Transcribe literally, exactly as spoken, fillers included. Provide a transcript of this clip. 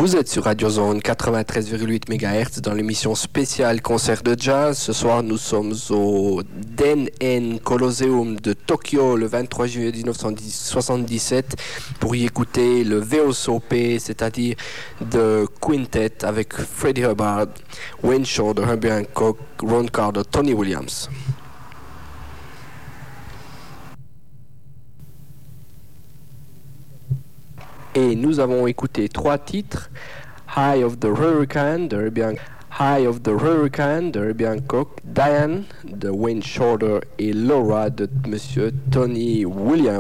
Vous êtes sur Radio Zone quatre-vingt-treize virgule huit mégahertz dans l'émission spéciale concert de jazz. Ce soir, nous sommes au Den-En Coliseum de Tokyo le vingt-trois juillet dix-neuf cent soixante-dix-sept pour y écouter le V O S O P, c'est-à-dire The Quintet avec Freddie Hubbard, Wayne Shorter, Herbie Hancock, Ron Carter, Tony Williams. Et nous avons écouté trois titres: High of the Hurricane de Herbie Hancock, High of the Hurricane de Herbie Hancock, Diane de Wayne Shorter et Laura de Monsieur Tony Williams.